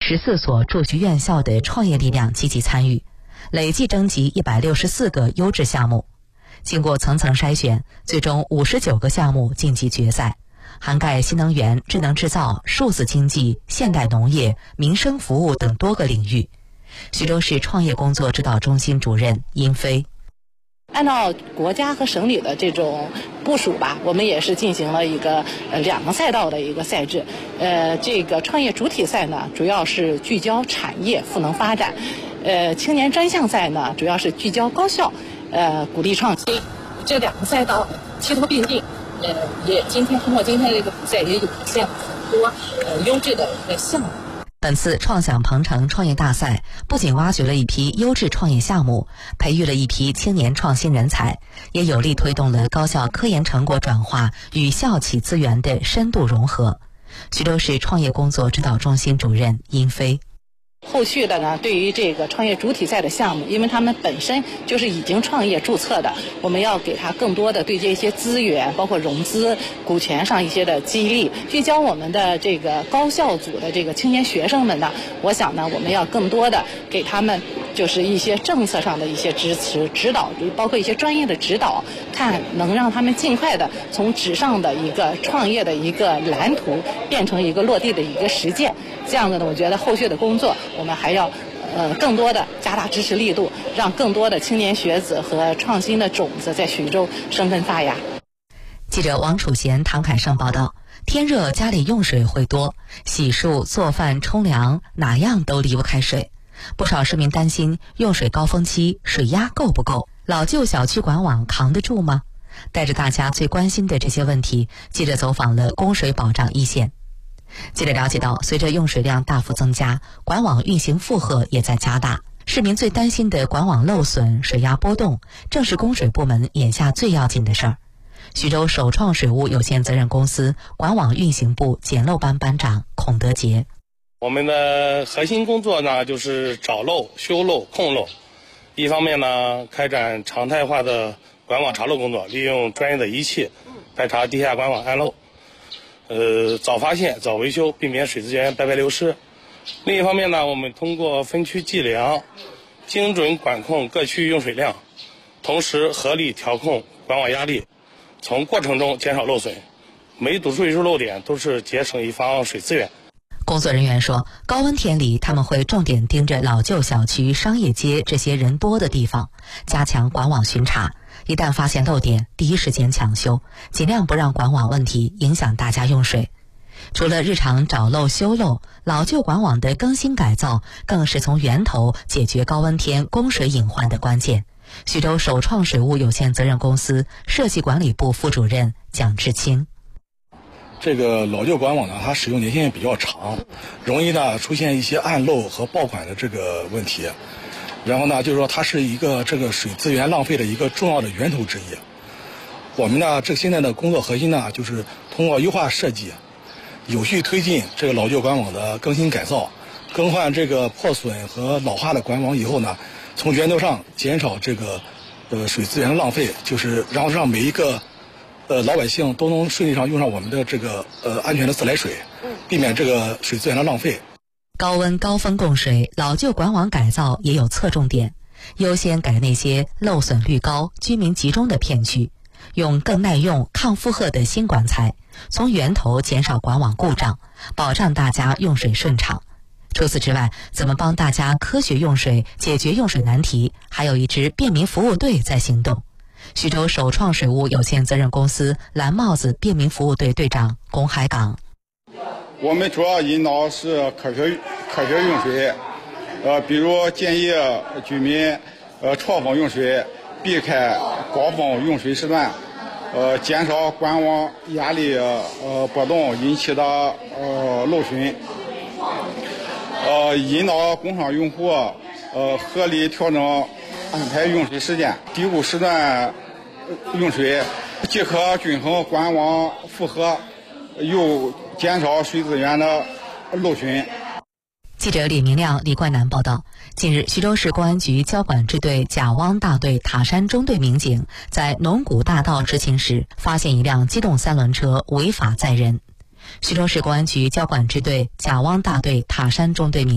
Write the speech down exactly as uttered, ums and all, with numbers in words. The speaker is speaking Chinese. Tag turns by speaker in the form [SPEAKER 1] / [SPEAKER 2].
[SPEAKER 1] 十四所驻区院校的创业力量积极参与，累计征集一百六十四个优质项目。经过层层筛选，最终五十九个项目晋级决赛，涵盖新能源、智能制造、数字经济、现代农业、民生服务等多个领域。徐州市创业工作指导中心主任殷飞。
[SPEAKER 2] 按照国家和省里的这种部署吧，我们也是进行了一个呃两个赛道的一个赛制。呃，这个创业主体赛呢，主要是聚焦产业赋能发展；呃，青年专项赛呢，主要是聚焦高校，呃，鼓励创新。这两个赛道齐头并进。呃，也今天通过今天这个比赛，也涌现了很多呃优质的一个项目。
[SPEAKER 1] 本次创想鹏程创业大赛不仅挖掘了一批优质创业项目，培育了一批青年创新人才，也有力推动了高校科研成果转化与校企资源的深度融合。徐州市创业工作指导中心主任殷飞。
[SPEAKER 2] 后续的呢，对于这个创业主体赛的项目，因为他们本身就是已经创业注册的，我们要给他更多的对接一些资源，包括融资、股权上一些的激励，聚焦我们的这个高校组的这个青年学生们呢，我想呢，我们要更多的给他们就是一些政策上的一些支持指导，包括一些专业的指导，看能让他们尽快的从纸上的一个创业的一个蓝图变成一个落地的一个实践。这样的呢，我觉得后续的工作我们还要呃更多的加大支持力度，让更多的青年学子和创新的种子在徐州生根发芽。
[SPEAKER 1] 记者王楚贤、唐凯胜报道。天热家里用水会多，洗漱、做饭、冲凉哪样都离不开水。不少市民担心用水高峰期水压够不够，老旧小区管网扛得住吗？带着大家最关心的这些问题，记者走访了供水保障一线。记者了解到，随着用水量大幅增加，管网运行负荷也在加大。市民最担心的管网漏损、水压波动，正是供水部门眼下最要紧的事儿。徐州首创水务有限责任公司管网运行部检漏班班长孔德杰。
[SPEAKER 3] 我们的核心工作呢，就是找漏、修漏、控漏。一方面呢，开展常态化的管网查漏工作，利用专业的仪器排查地下管网暗漏。呃，早发现、早维修，避免水资源白白流失。另一方面呢，我们通过分区计量，精准管控各区用水量，同时合理调控管网压力，从过程中减少漏损。每堵出一处漏点，都是节省一方水资源。
[SPEAKER 1] 工作人员说，高温天里他们会重点盯着老旧小区、商业街这些人多的地方，加强管网巡查。一旦发现漏点，第一时间抢修，尽量不让管网问题影响大家用水。除了日常找漏修漏，老旧管网的更新改造更是从源头解决高温天供水隐患的关键。徐州首创水务有限责任公司设计管理部副主任蒋志清。
[SPEAKER 4] 这个老旧管网呢，它使用年限比较长，容易呢出现一些暗漏和爆管的这个问题。然后呢，就是说它是一个这个水资源浪费的一个重要的源头之一。我们呢，这个现在的工作核心呢，就是通过优化设计，有序推进这个老旧管网的更新改造，更换这个破损和老化的管网以后呢，从源头上减少这个呃水资源的浪费，就是然后让每一个呃老百姓都能顺利上用上我们的这个呃安全的自来水，避免这个水资源的浪费。
[SPEAKER 1] 高温高峰供水，老旧管网改造也有侧重点，优先改那些漏损率高、居民集中的片区，用更耐用、抗负荷的新管材，从源头减少管网故障，保障大家用水顺畅。除此之外，怎么帮大家科学用水、解决用水难题，还有一支便民服务队在行动。徐州首创水务有限责任公司蓝帽子便民服务队队长龚海港。
[SPEAKER 5] 我们主要引导是科学科学用水，呃，比如建议居民呃错峰用水，避开高峰用水时段，呃，减少管网压力呃波动引起的呃漏损，呃，引导工商用户呃合理调整安排用水时间，低谷时段用水，既可均衡管网负荷，又减少水资源的漏损。
[SPEAKER 1] 记者李明亮、李冠南报道，近日，徐州市公安局交管支队甲汪大队塔山中队民警在龙谷大道执勤时，发现一辆机动三轮车违法载人。徐州市公安局交管支队甲汪大队塔山中队民